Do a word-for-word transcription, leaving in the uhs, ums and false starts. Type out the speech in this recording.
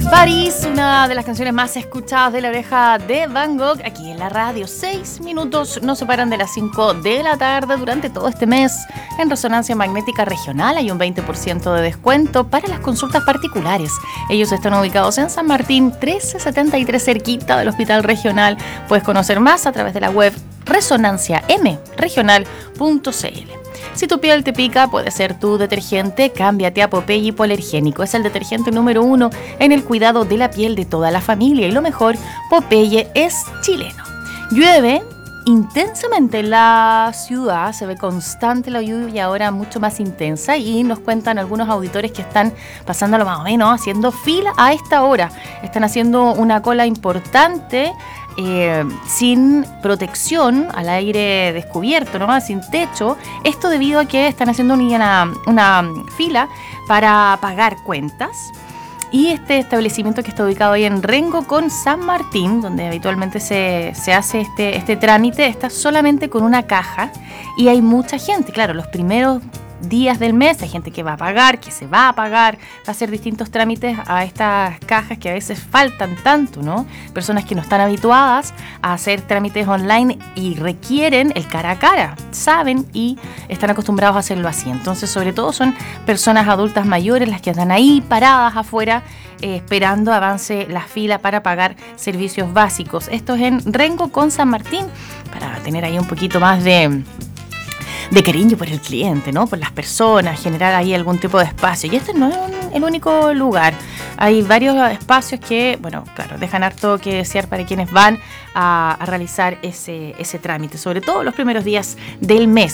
París, una de las canciones más escuchadas de La Oreja de Van Gogh, aquí en la radio. Seis minutos nos separan de las cinco de la tarde durante todo este mes. En Resonancia Magnética Regional hay un veinte por ciento de descuento para las consultas particulares. Ellos están ubicados en San Martín trece setenta y tres, cerquita del Hospital Regional. Puedes conocer más a través de la web resonancia m regional punto c l. Si tu piel te pica, puede ser tu detergente. Cámbiate a Popeye Hipoalergénico. Es el detergente número uno en el cuidado de la piel de toda la familia. Y lo mejor, Popeye es chileno. Llueve intensamente en la ciudad. Se ve constante la lluvia y ahora mucho más intensa. Y nos cuentan algunos auditores que están pasándolo más o menos, haciendo fila a esta hora. Están haciendo una cola importante. Eh, sin protección, al aire descubierto, ¿no? Sin techo. Esto debido a que están haciendo una, una fila para pagar cuentas. Y este establecimiento que está ubicado ahí en Rengo con San Martín, donde habitualmente se, se hace este, este trámite, está solamente con una caja y hay mucha gente. Claro, los primeros días del mes hay gente que va a pagar, que se va a pagar, va a hacer distintos trámites a estas cajas que a veces faltan tanto, ¿no? Personas que no están habituadas a hacer trámites online y requieren el cara a cara, saben y están acostumbrados a hacerlo así. Entonces, sobre todo son personas adultas mayores las que están ahí paradas afuera eh, esperando avance la fila para pagar servicios básicos. Esto es en Rengo con San Martín, para tener ahí un poquito más de... de cariño por el cliente, ¿no? Por las personas, generar ahí algún tipo de espacio. Y este no es un, el único lugar. Hay varios espacios que, bueno, claro, dejan harto que desear para quienes van a, a realizar ese, ese trámite, sobre todo los primeros días del mes.